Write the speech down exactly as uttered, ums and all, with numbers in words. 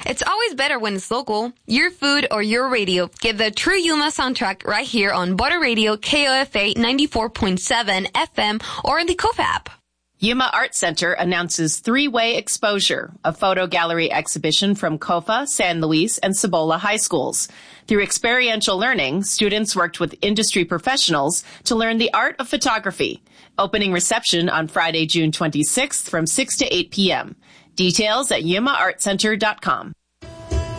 It's always better when it's local. Your food or your radio. Get the true Yuma soundtrack right here on Butter Radio K O F A ninety-four point seven F M or in the Kofa app. Yuma Art Center announces Three-Way Exposure, a photo gallery exhibition from Kofa, San Luis, and Cibola high schools. Through experiential learning, students worked with industry professionals to learn the art of photography. Opening reception on Friday, June twenty-sixth from six to eight p.m. Details at yuma art center dot com.